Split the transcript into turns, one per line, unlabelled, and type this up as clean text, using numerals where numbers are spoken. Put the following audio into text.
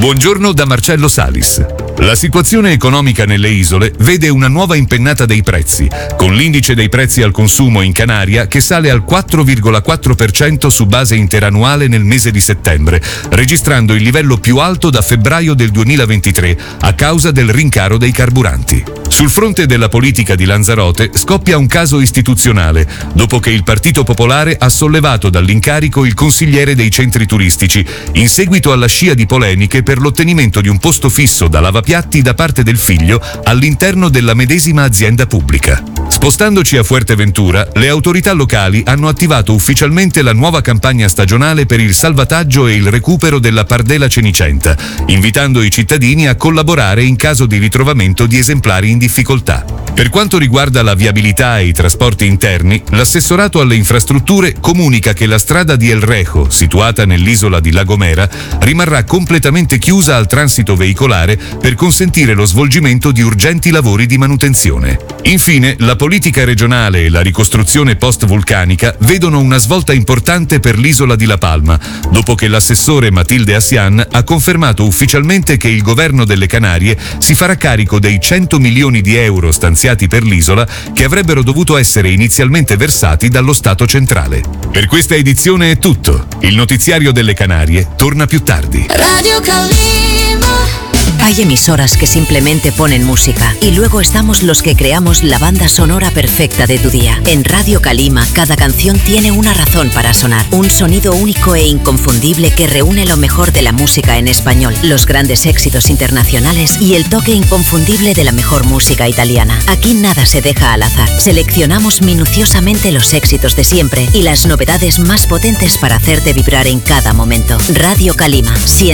Buongiorno da Marcello Salis. La situazione economica nelle isole vede una nuova impennata dei prezzi, con l'indice dei prezzi al consumo in Canaria che sale al 4,4% su base interannuale nel mese di settembre, registrando il livello più alto da febbraio del 2023 a causa del rincaro dei carburanti. Sul fronte della politica di Lanzarote scoppia un caso istituzionale, dopo che il Partito Popolare ha sollevato dall'incarico il consigliere dei centri turistici, in seguito alla scia di polemiche per l'ottenimento di un posto fisso da lavapiatti da parte del figlio all'interno della medesima azienda pubblica. Spostandoci a Fuerteventura, le autorità locali hanno attivato ufficialmente la nuova campagna stagionale per il salvataggio e il recupero della pardela cenicenta, invitando i cittadini a collaborare in caso di ritrovamento di esemplari in difficoltà. Per quanto riguarda la viabilità e i trasporti interni, l'assessorato alle infrastrutture comunica che la strada di El Rejo, situata nell'isola di La Gomera, rimarrà completamente chiusa al transito veicolare per consentire lo svolgimento di urgenti lavori di manutenzione. Infine, la politica regionale e la ricostruzione post-vulcanica vedono una svolta importante per l'isola di La Palma, dopo che l'assessore Matilde Assian ha confermato ufficialmente che il governo delle Canarie si farà carico dei 100 milioni di euro stanziati per l'isola che avrebbero dovuto essere inizialmente versati dallo Stato centrale. Per questa edizione è tutto. Il notiziario delle Canarie torna più tardi.
Radio Calima.
Hay emisoras que simplemente ponen música y luego estamos los que creamos la banda sonora perfecta de tu día. En Radio Calima, cada canción tiene una razón para sonar. Un sonido único e inconfundible que reúne lo mejor de la música en español, los grandes éxitos internacionales y el toque inconfundible de la mejor música italiana. Aquí nada se deja al azar. Seleccionamos minuciosamente los éxitos de siempre y las novedades más potentes para hacerte vibrar en cada momento. Radio Calima.